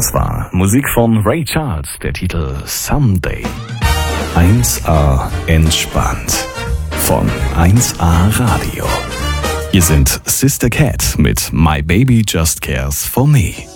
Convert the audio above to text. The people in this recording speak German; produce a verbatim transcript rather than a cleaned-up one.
Das war Musik von Ray Charles, der Titel Someday. eins A entspannt von eins A Radio. Hier sind Sister Cat mit My Baby Just Cares For Me.